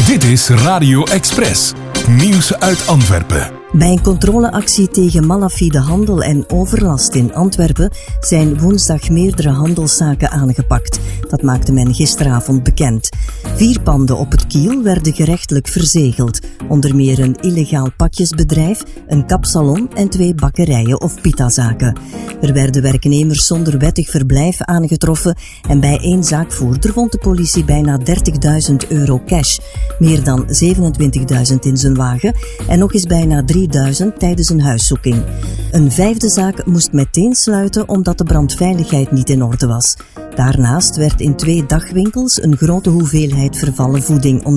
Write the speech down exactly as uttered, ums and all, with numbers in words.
Dit is Radio Express. Nieuws uit Antwerpen. Bij een controleactie tegen malafide handel en overlast in Antwerpen zijn woensdag meerdere handelszaken aangepakt. Dat maakte men gisteravond bekend. Vier panden op het Kiel werden gerechtelijk verzegeld. Onder meer een illegaal pakjesbedrijf, een kapsalon en twee bakkerijen of pitazaken. Er werden werknemers zonder wettig verblijf aangetroffen en bij één zaakvoerder vond de politie bijna dertigduizend euro cash. Meer dan zevenentwintigduizend in zijn wagen en nog eens bijna drieduizend tijdens een huiszoeking. Een vijfde zaak moest meteen sluiten omdat de brandveiligheid niet in orde was. Daarnaast werd in twee dagwinkels een grote hoeveelheid vervallen voeding ontdekt.